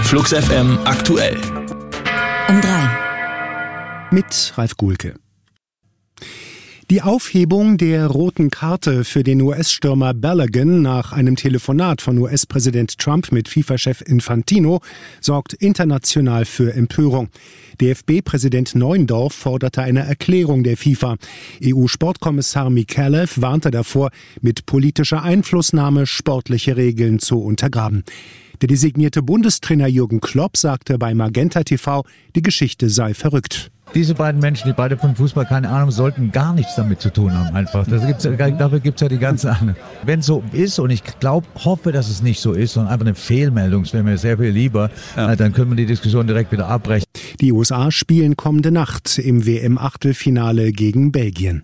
Flux FM aktuell. Um 3. Mit Ralf Guhlke. Die Aufhebung der roten Karte für den US-Stürmer Balogun nach einem Telefonat von US-Präsident Trump mit FIFA-Chef Infantino sorgt international für Empörung. DFB-Präsident Neuendorf forderte eine Erklärung der FIFA. EU-Sportkommissar Mikalev warnte davor, mit politischer Einflussnahme sportliche Regeln zu untergraben. Der designierte Bundestrainer Jürgen Klopp sagte bei Magenta TV, die Geschichte sei verrückt. Diese beiden Menschen, die beide von Fußball keine Ahnung, sollten gar nichts damit zu tun haben einfach. Dafür gibt's ja die ganze Ahnung. Wenn es so ist, und ich hoffe, dass es nicht so ist, sondern einfach eine Fehlmeldung, das wäre mir sehr viel lieber, dann können wir die Diskussion direkt wieder abbrechen. Die USA spielen kommende Nacht im WM-Achtelfinale gegen Belgien.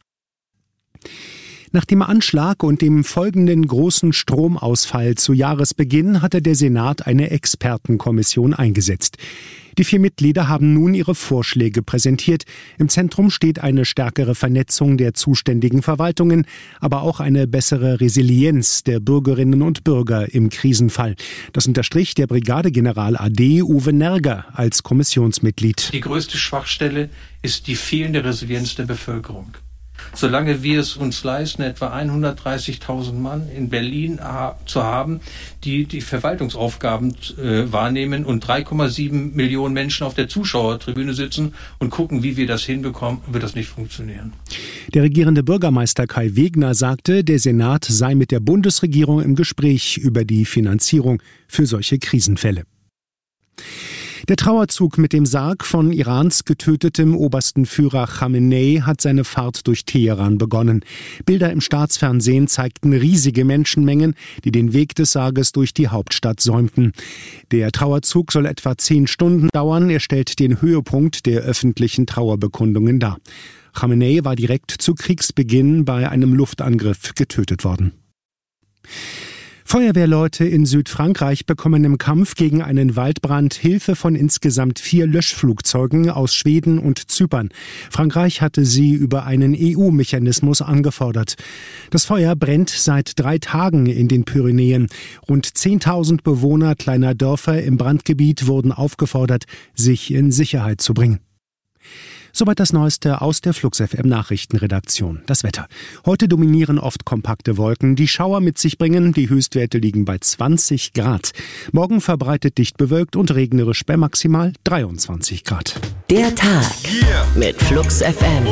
Nach dem Anschlag und dem folgenden großen Stromausfall zu Jahresbeginn hatte der Senat eine Expertenkommission eingesetzt. Die 4 Mitglieder haben nun ihre Vorschläge präsentiert. Im Zentrum steht eine stärkere Vernetzung der zuständigen Verwaltungen, aber auch eine bessere Resilienz der Bürgerinnen und Bürger im Krisenfall. Das unterstrich der Brigadegeneral AD Uwe Nerger als Kommissionsmitglied. Die größte Schwachstelle ist die fehlende Resilienz der Bevölkerung. Solange wir es uns leisten, etwa 130.000 Mann in Berlin zu haben, die die Verwaltungsaufgaben wahrnehmen und 3,7 Millionen Menschen auf der Zuschauertribüne sitzen und gucken, wie wir das hinbekommen, wird das nicht funktionieren. Der regierende Bürgermeister Kai Wegner sagte, der Senat sei mit der Bundesregierung im Gespräch über die Finanzierung für solche Krisenfälle. Der Trauerzug mit dem Sarg von Irans getötetem obersten Führer Khamenei hat seine Fahrt durch Teheran begonnen. Bilder im Staatsfernsehen zeigten riesige Menschenmengen, die den Weg des Sarges durch die Hauptstadt säumten. Der Trauerzug soll etwa 10 Stunden dauern. Er stellt den Höhepunkt der öffentlichen Trauerbekundungen dar. Khamenei war direkt zu Kriegsbeginn bei einem Luftangriff getötet worden. Feuerwehrleute in Südfrankreich bekommen im Kampf gegen einen Waldbrand Hilfe von insgesamt 4 Löschflugzeugen aus Schweden und Zypern. Frankreich hatte sie über einen EU-Mechanismus angefordert. Das Feuer brennt seit 3 Tagen in den Pyrenäen. Rund 10.000 Bewohner kleiner Dörfer im Brandgebiet wurden aufgefordert, sich in Sicherheit zu bringen. Soweit das Neueste aus der Flux FM Nachrichtenredaktion. Das Wetter. Heute dominieren oft kompakte Wolken, die Schauer mit sich bringen. Die Höchstwerte liegen bei 20 Grad. Morgen verbreitet dicht bewölkt und regnerisch bei maximal 23 Grad. Der Tag mit Flux FM.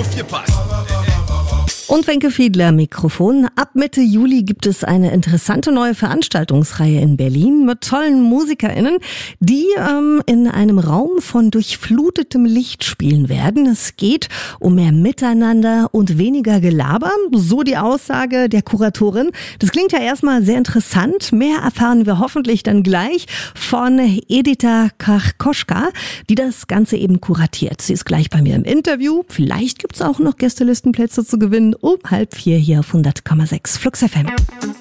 Und Wenke Fiedler Mikrofon. Ab Mitte Juli gibt es eine interessante neue Veranstaltungsreihe in Berlin mit tollen MusikerInnen, die in einem Raum von durchflutetem Licht spielen werden. Es geht um mehr Miteinander und weniger Gelaber, so die Aussage der Kuratorin. Das klingt ja erstmal sehr interessant. Mehr erfahren wir hoffentlich dann gleich von Edita Karkoschka, die das Ganze eben kuratiert. Sie ist gleich bei mir im Interview. Vielleicht gibt es auch noch Gästelistenplätze zu gewinnen. Um 3:30 hier auf 100,6 Flux FM.